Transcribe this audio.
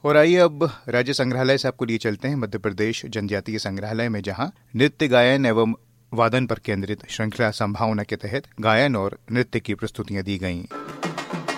और आइए अब राज्य संग्रहालय से आपको लिए चलते हैं मध्य प्रदेश जनजातीय संग्रहालय में, जहां नृत्य गायन एवं वादन पर केंद्रित श्रृंखला संभावना के तहत गायन और नृत्य की प्रस्तुतियां दी गईं।